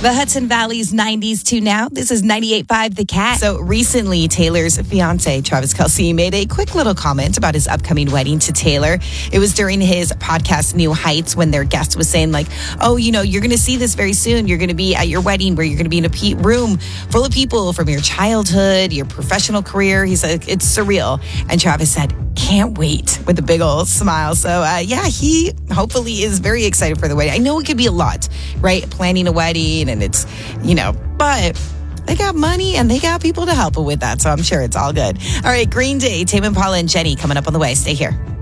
The Hudson Valley's 90s to now. This is 98.5 The Cat. So recently, Taylor's fiance, Travis Kelce, made a quick little comment about his upcoming wedding to Taylor. It was during his podcast, New Heights, when their guest was saying like, oh, you know, you're going to see this very soon. You're going to be at your wedding where you're going to be in a room full of people from your childhood, your professional career. He's like, it's surreal. And Travis said, can't wait, with a big old smile. So, he hopefully is very excited for the wedding. I know it could be a lot, right? Planning a wedding and it's, but they got money and they got people to help with that. So I'm sure it's all good. All right, Green Day, Tame Impala and Jenny coming up on the way. Stay here.